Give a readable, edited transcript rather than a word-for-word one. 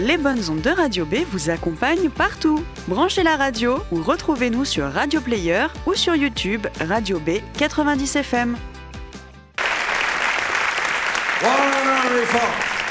les bonnes ondes de Radio B vous accompagnent partout. Branchez la radio ou retrouvez-nous sur Radio Player ou sur YouTube Radio B 90 FM. Voilà, les forts.